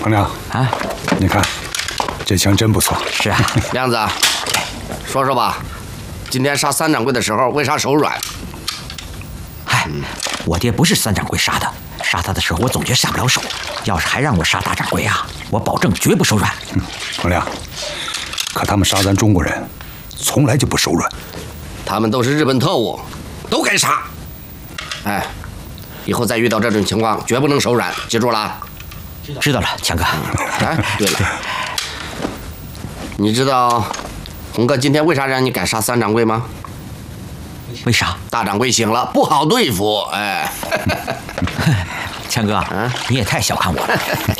彭亮啊， 你看，这枪真不错。 是啊， 亮子，说说吧，今天杀三掌柜的时候为啥手软？ 嗨，我爹不是三掌柜杀的，杀他的时候我总觉下不了手。要是还让我杀大掌柜啊，我保证绝不手软。 彭亮，可他们杀咱中国人，从来就不手软。 他们都是日本特务，都该杀。哎，以后再遇到这种情况，绝不能手软，记住了。 知道了，强哥。 哎，对了，你知道红哥今天为啥让你改杀三掌柜吗？ 为啥？ 大掌柜醒了，不好对付。哎， 强哥，你也太小看我了。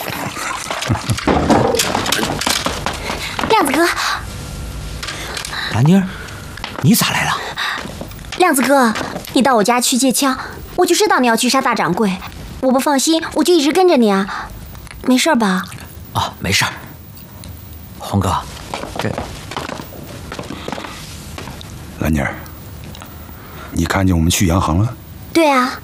亮子哥， 兰妮儿，你咋来了？ 亮子哥，你到我家去借枪，我就知道你要去杀大掌柜，我不放心，我就一直跟着你啊。没事吧？ 哦，没事儿。红哥，这兰妮儿，你看见我们去洋行了？ 对啊。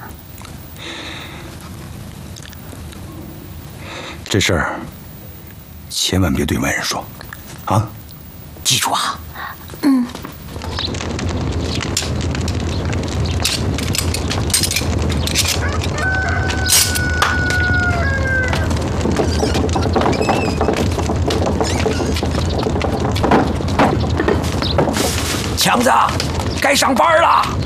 这事儿千万别对外人说，啊！ 记住啊。 嗯。 强子，该上班了。